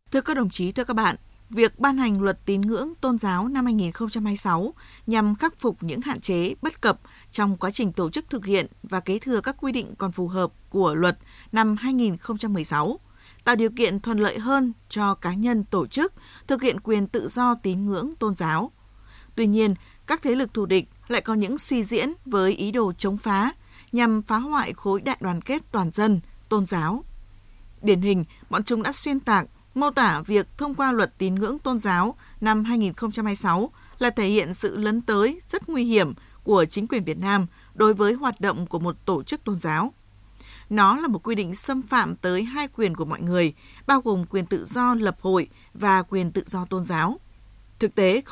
Thưa các đồng chí, thưa các bạn, việc ban hành Luật Tín ngưỡng Tôn giáo năm 2026 nhằm khắc phục những hạn chế, bất cập trong quá trình tổ chức thực hiện và kế thừa các quy định còn phù hợp của luật năm 2016, tạo điều kiện thuận lợi hơn cho cá nhân tổ chức thực hiện quyền tự do tín ngưỡng tôn giáo. Tuy nhiên, các thế lực thù địch lại có những suy diễn với ý đồ chống phá nhằm phá hoại khối đại đoàn kết toàn dân, tôn giáo. Điển hình, bọn chúng đã xuyên tạc, mô tả việc thông qua Luật Tín ngưỡng Tôn giáo năm 2026 là thể hiện sự lấn tới rất nguy hiểm của chính quyền Việt Nam đối với hoạt động của một tổ chức tôn giáo. Nó là một quy định xâm phạm tới hai quyền của mọi người, bao gồm quyền tự do lập hội và quyền tự do tôn giáo. Thực tế,